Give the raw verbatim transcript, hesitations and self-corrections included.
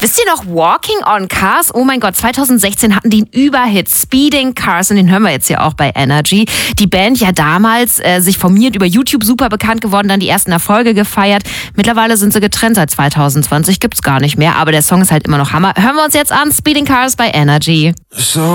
Wisst ihr noch Walking on Cars? Oh mein Gott, zwanzig sechzehn hatten die einen Überhit, Speeding Cars, und den hören wir jetzt ja auch bei Energy. Die Band ja damals äh, sich formiert, über YouTube super bekannt geworden, dann die ersten Erfolge gefeiert. Mittlerweile sind sie getrennt, seit zwanzig zwanzig gibt's gar nicht mehr, aber der Song ist halt immer noch Hammer. Hören wir uns jetzt an, Speeding Cars bei Energy. So